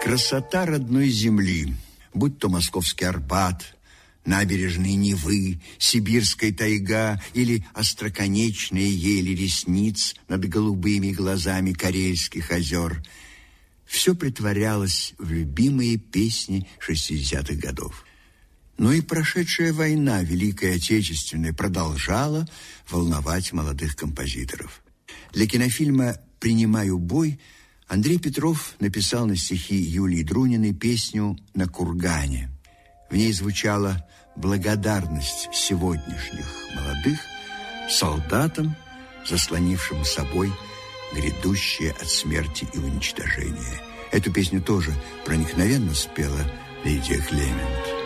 Красота родной земли, будь то московский Арбат, набережные Невы, сибирская тайга или остроконечные ели ресниц над голубыми глазами Карельских озер, все притворялось в любимые песни 60-х годов. Но и прошедшая война, Великая Отечественная, продолжала волновать молодых композиторов. Для кинофильма «Принимаю бой» Андрей Петров написал на стихи Юлии Друниной песню «На кургане». В ней звучала благодарность сегодняшних молодых солдатам, заслонившим собой грядущее от смерти и уничтожения. Эту песню тоже проникновенно спела Лидия Клемент.